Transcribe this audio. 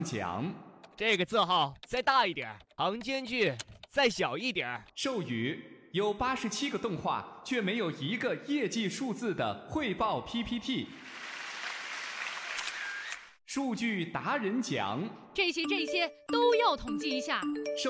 奖。 这个字号再大一点，行间距再小一点。 授予有87个动画，却没有一个业绩数字的汇报 PPT。数据达人奖。 这些都要统计一下。